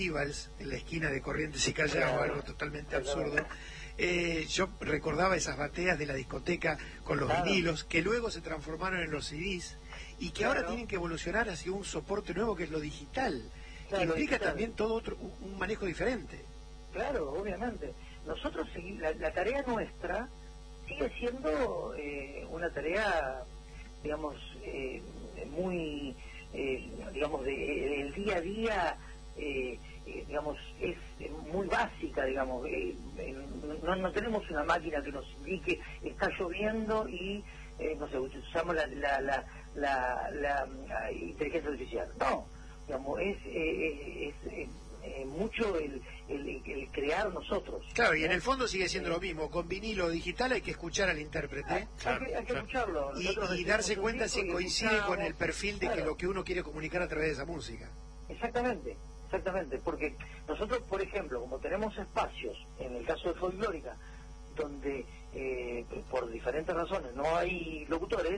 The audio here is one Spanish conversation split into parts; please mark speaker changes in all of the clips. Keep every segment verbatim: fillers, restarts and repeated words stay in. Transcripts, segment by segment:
Speaker 1: en la esquina de Corrientes y Callao,
Speaker 2: Claro.
Speaker 1: algo totalmente absurdo. Eh, yo recordaba esas bateas de la discoteca con los
Speaker 2: Claro.
Speaker 1: vinilos, que luego se transformaron en los C Ds y que
Speaker 2: Claro.
Speaker 1: ahora tienen que evolucionar hacia un soporte nuevo que es lo digital,
Speaker 2: Claro,
Speaker 1: que implica
Speaker 2: digital.
Speaker 1: también todo otro, un, un manejo diferente.
Speaker 2: Claro, obviamente. Nosotros, segui- la, la tarea nuestra sigue siendo eh, una tarea, digamos, eh, muy, eh, digamos, de, del día a día, eh, eh, digamos, es muy básica, digamos. Eh, eh, no, no tenemos una máquina que nos indique, está lloviendo y, eh, no sé, usamos la, la, la, la, la, la inteligencia artificial. No, digamos, es, eh, es, es eh, mucho el, el, el crear nosotros.
Speaker 1: Claro, y en
Speaker 2: ¿eh?
Speaker 1: el fondo sigue siendo lo mismo. Con vinilo digital hay que escuchar al intérprete.
Speaker 2: Hay,
Speaker 3: Claro,
Speaker 2: hay que, hay que
Speaker 3: claro.
Speaker 2: escucharlo.
Speaker 1: Y,
Speaker 2: Nosotros
Speaker 1: y
Speaker 2: recibimos
Speaker 1: darse
Speaker 2: un
Speaker 1: cuenta
Speaker 2: disco
Speaker 1: si
Speaker 2: y
Speaker 1: coincide
Speaker 2: escuchamos.
Speaker 1: con el perfil de que
Speaker 2: Claro.
Speaker 1: lo que uno quiere comunicar a través de esa música.
Speaker 2: Exactamente, exactamente, porque nosotros, por ejemplo, como tenemos espacios, en el caso de Folclórica, donde eh, por diferentes razones no hay locutores,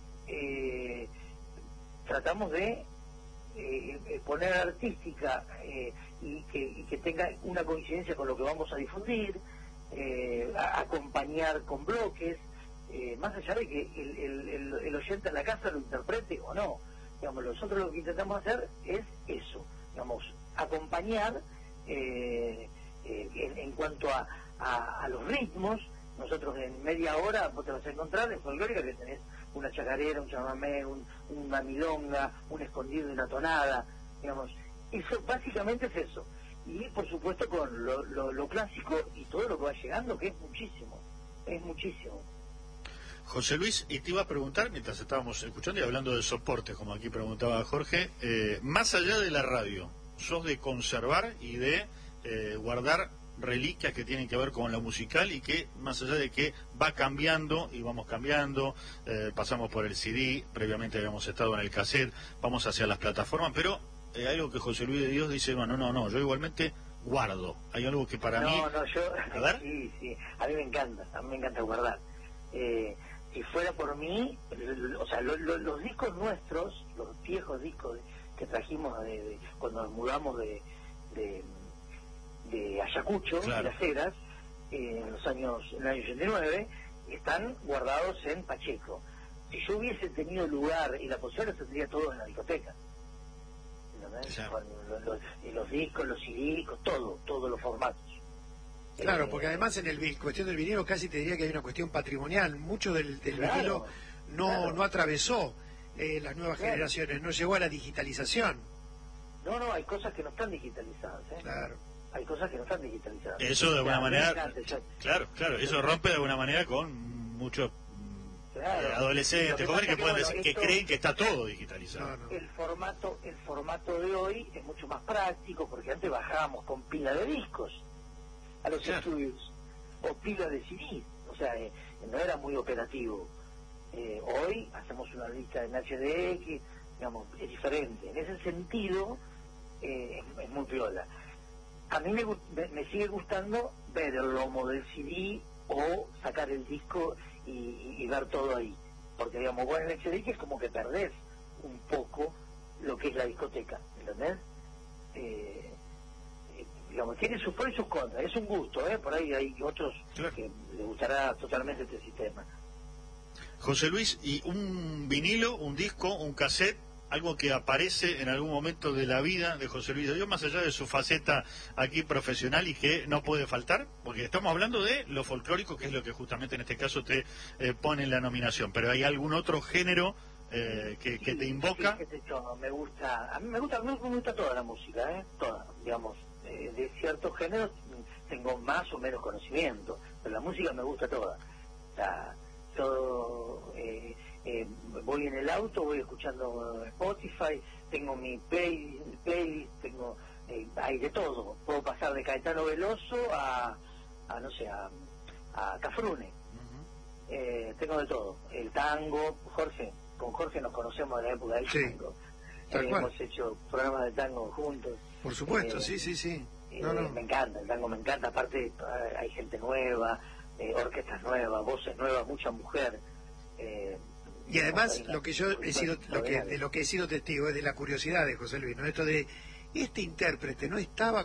Speaker 2: eh, tratamos de eh, poner artística eh, y, que, y que tenga una coincidencia con lo que vamos a difundir, eh, a, acompañar con bloques, eh, más allá de que el, el, el, el oyente en la casa lo interprete o no. Digamos, nosotros lo que intentamos hacer es eso, digamos, acompañar eh, eh, en, en cuanto a, a, a los ritmos. Nosotros en media hora vos te vas a encontrar en Folclórica que tenés una chacarera, un chamamé, un, una milonga, un escondido y una tonada, digamos, eso básicamente es eso. Y por supuesto con lo, lo, lo clásico y todo lo que va llegando, que es muchísimo, es muchísimo.
Speaker 3: José Luis, y te iba a preguntar, mientras estábamos escuchando y hablando de soporte, como aquí preguntaba Jorge, eh, más allá de la radio, ¿sos de conservar y de eh, guardar reliquias que tienen que ver con lo musical y que, más allá de que va cambiando y vamos cambiando, eh, pasamos por el C D, previamente habíamos estado en el cassette, vamos hacia las plataformas, pero eh, algo que José Luis de Dios dice, bueno, no, no, yo igualmente guardo, hay algo que para
Speaker 2: no,
Speaker 3: mí...
Speaker 2: No, yo...
Speaker 3: A ver.
Speaker 2: Sí, sí, a mí me encanta, a mí me encanta guardar. Eh, si fuera por mí, o sea, lo, lo, los discos nuestros, los viejos discos que trajimos de, de, cuando nos mudamos de, de, de Ayacucho,
Speaker 3: Claro.
Speaker 2: de Las Heras, eh, en los años, en el año ochenta y nueve, están guardados en Pacheco. Si yo hubiese tenido lugar y la posibilidad, los tendría todos en la discoteca. ¿Entendés?
Speaker 3: Claro.
Speaker 2: Con los, los, los discos, los C D, todo, todos los formatos.
Speaker 1: Claro,
Speaker 2: Eh,
Speaker 1: porque además en el vi- cuestión del vinilo casi te diría que hay una cuestión patrimonial. Mucho del, del
Speaker 2: Claro,
Speaker 1: vinilo no,
Speaker 2: claro.
Speaker 1: no atravesó eh, las nuevas
Speaker 2: Claro.
Speaker 1: generaciones, no llegó a la digitalización.
Speaker 2: No, no, hay cosas que no están digitalizadas, ¿eh?
Speaker 1: Claro.
Speaker 2: Hay cosas que no están digitalizadas.
Speaker 3: Eso de alguna
Speaker 2: O sea,
Speaker 3: manera,
Speaker 2: me encanta, yo-
Speaker 3: claro, claro, eso rompe de alguna manera con muchos mm,
Speaker 2: Claro.
Speaker 3: eh, adolescentes,
Speaker 2: Lo que
Speaker 3: jóvenes
Speaker 2: pasa
Speaker 3: que, pueden
Speaker 2: bueno,
Speaker 3: decir, que
Speaker 2: esto-
Speaker 3: creen que está todo digitalizado.
Speaker 1: No, no.
Speaker 2: el formato el formato de hoy es mucho más práctico, porque antes bajábamos con pila de discos a los
Speaker 3: Claro.
Speaker 2: estudios, o pila de C D, o sea, eh, no era muy operativo. Eh, hoy hacemos una lista en H D X, digamos, es diferente. En ese sentido, eh, es, es muy piola. A mí me, gu- me, me sigue gustando ver el lomo del C D o sacar el disco y, y, y ver todo ahí. Porque, digamos, vos en el H D X es como que perdés un poco lo que es la discoteca, ¿entendés? Eh, eh, digamos, tiene sus pros y sus contras, es un gusto, ¿eh? Por ahí hay otros
Speaker 3: Claro.
Speaker 2: que les gustará totalmente este sistema.
Speaker 3: José Luis, ¿y un vinilo, un disco, un cassette, algo que aparece en algún momento de la vida de José Luis de Dios, más allá de su faceta aquí profesional y que no puede faltar? Porque estamos hablando de lo folclórico, que es lo que justamente en este caso te eh, pone en la nominación, pero ¿hay algún otro género eh, que, que
Speaker 2: Sí,
Speaker 3: te invoca?
Speaker 2: sí, qué sé yo, me gusta, a mí me gusta, me gusta toda la música, ¿eh? Toda, digamos, eh, de ciertos géneros mm, tengo más o menos conocimiento, pero la música me gusta toda. O sea, yo eh, eh, voy en el auto, voy escuchando Spotify, tengo mi play, playlist, tengo, eh, hay de todo, puedo pasar de Caetano Veloso a, a no sé, a, a Cafrune.
Speaker 3: Ujú.
Speaker 2: Eh, tengo de todo, el tango, Jorge, con Jorge nos conocemos de la época del
Speaker 1: Sí,
Speaker 2: tango.
Speaker 1: tal
Speaker 2: Eh,
Speaker 1: cual.
Speaker 2: hemos hecho programas de tango juntos.
Speaker 1: Por supuesto,
Speaker 2: Eh,
Speaker 1: sí, sí, sí.
Speaker 2: Eh,
Speaker 1: No, no.
Speaker 2: Me encanta, el tango me encanta, aparte eh, hay gente nueva, eh, orquestas nuevas, voces nuevas, mucha mujer. Eh,
Speaker 1: Y además,
Speaker 2: hay una
Speaker 1: lo que yo he sido, lo que,
Speaker 2: extraordinaria.
Speaker 1: de lo que he sido testigo es de la curiosidad de José Luis, ¿no? Esto de, este intérprete no estaba